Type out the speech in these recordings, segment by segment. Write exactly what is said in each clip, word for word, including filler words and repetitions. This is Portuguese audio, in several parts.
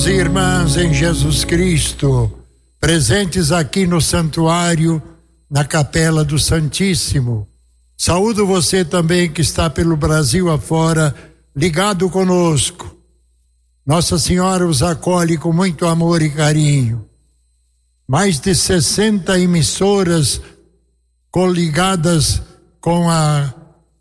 Irmãos e irmãs em Jesus Cristo, presentes aqui no santuário, na Capela do Santíssimo. Saúdo você também que está pelo Brasil afora, ligado conosco. Nossa Senhora os acolhe com muito amor e carinho. Mais de sessenta emissoras coligadas com a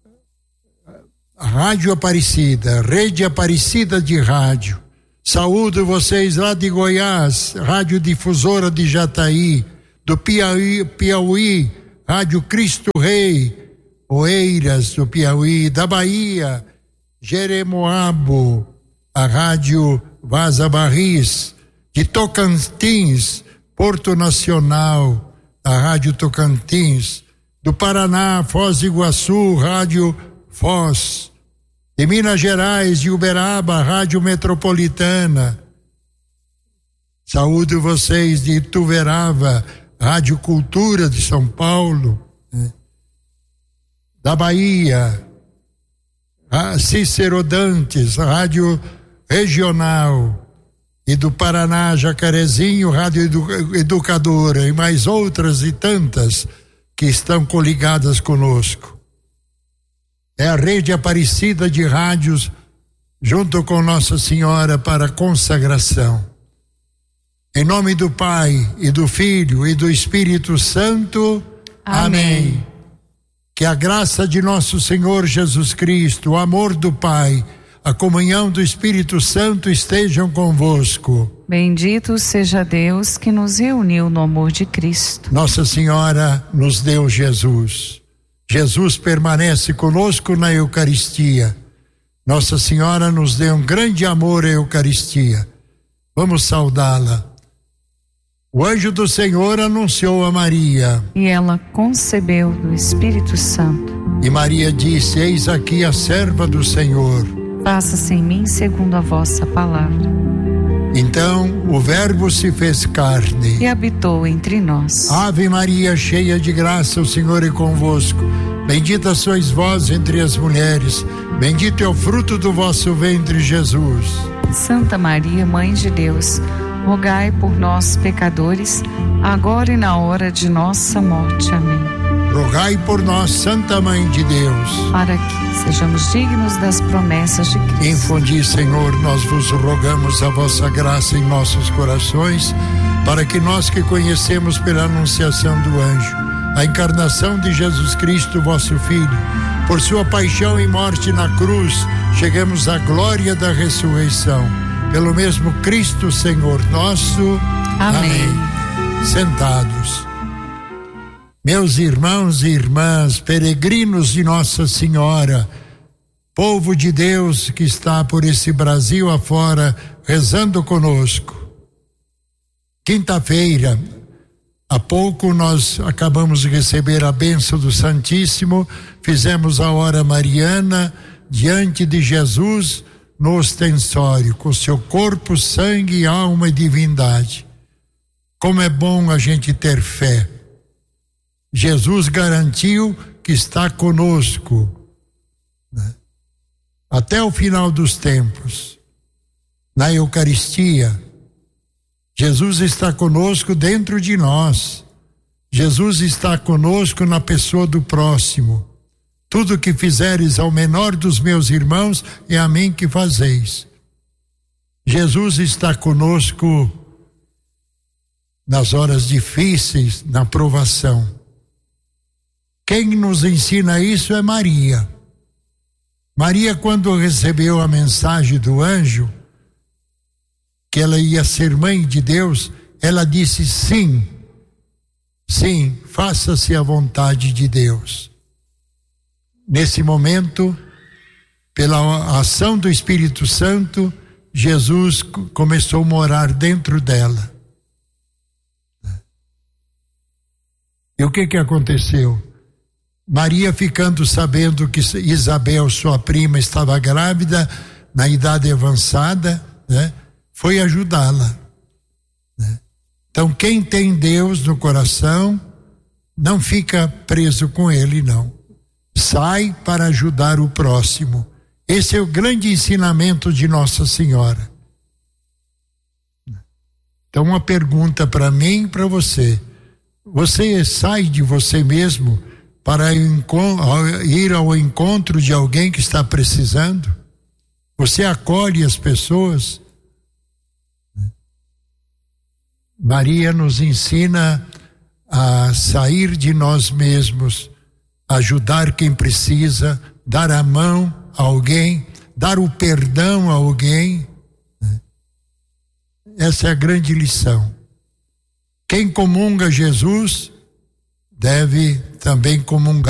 Rádio Aparecida, Rede Aparecida de Rádio. Saúdo vocês lá de Goiás, Rádio Difusora de Jataí, do Piauí, Piauí, Rádio Cristo Rei, Oeiras do Piauí, da Bahia, Jeremoabo, a Rádio Vaza Barris, de Tocantins, Porto Nacional, a Rádio Tocantins, do Paraná, Foz do Iguaçu, Rádio Foz, de Minas Gerais, de Uberaba, Rádio Metropolitana. Saúdo vocês de Ituverava, Rádio Cultura de São Paulo, né? Da Bahia, Cícero Dantes, Rádio Regional, e do Paraná, Jacarezinho, Rádio Edu- Educadora, e mais outras e tantas que estão coligadas conosco. É a Rede Aparecida de Rádios, junto com Nossa Senhora, para consagração. Em nome do Pai, e do Filho, e do Espírito Santo. Amém. Amém. Que a graça de nosso Senhor Jesus Cristo, o amor do Pai, a comunhão do Espírito Santo estejam convosco. Bendito seja Deus que nos reuniu no amor de Cristo. Nossa Senhora nos deu Jesus. Jesus permanece conosco na Eucaristia. Nossa Senhora nos deu um grande amor à Eucaristia. Vamos saudá-la. O anjo do Senhor anunciou a Maria. E ela concebeu do Espírito Santo. E Maria disse: eis aqui a serva do Senhor. Faça-se em mim segundo a vossa palavra. Então o Verbo se fez carne e habitou entre nós. Ave Maria, cheia de graça, o Senhor é convosco. Bendita sois vós entre as mulheres, bendito é o fruto do vosso ventre, Jesus. Santa Maria, Mãe de Deus, rogai por nós, pecadores, agora e na hora de nossa morte. Amém. Rogai por nós, Santa Mãe de Deus, para que sejamos dignos das promessas de Cristo. Infundi, Senhor, nós vos rogamos a vossa graça em nossos corações, para que nós que conhecemos pela anunciação do anjo a encarnação de Jesus Cristo, vosso Filho, por sua paixão e morte na cruz, chegamos à glória da ressurreição. Pelo mesmo Cristo, Senhor nosso. Amém. Amém. Sentados. Meus irmãos e irmãs, peregrinos de Nossa Senhora, povo de Deus que está por esse Brasil afora, rezando conosco. Quinta-feira, há pouco nós acabamos de receber a bênção do Santíssimo, fizemos a hora mariana diante de Jesus no ostensório, com seu corpo, sangue, alma e divindade. Como é bom a gente ter fé. Jesus garantiu que está conosco, né? Até o final dos tempos. Na Eucaristia, Jesus está conosco dentro de nós. Jesus está conosco na pessoa do próximo. Tudo que fizeres ao menor dos meus irmãos, é a mim que fazeis. Jesus está conosco nas horas difíceis, na provação. Quem nos ensina isso é Maria. Maria, quando recebeu a mensagem do anjo, que ela ia ser mãe de Deus, ela disse sim, sim, faça-se a vontade de Deus. Nesse momento, pela ação do Espírito Santo, Jesus começou a morar dentro dela. E o que que aconteceu? Maria, ficando sabendo que Isabel, sua prima, estava grávida, na idade avançada, né, foi ajudá-la. Né? Então, quem tem Deus no coração, não fica preso com ele, não. Sai para ajudar o próximo. Esse é o grande ensinamento de Nossa Senhora. Então, uma pergunta para mim e para você: você sai de você mesmo para ir ao encontro de alguém que está precisando? Você acolhe as pessoas? Maria nos ensina a sair de nós mesmos, ajudar quem precisa, dar a mão a alguém, dar o perdão a alguém. Essa é a grande lição. Quem comunga Jesus deve também comungar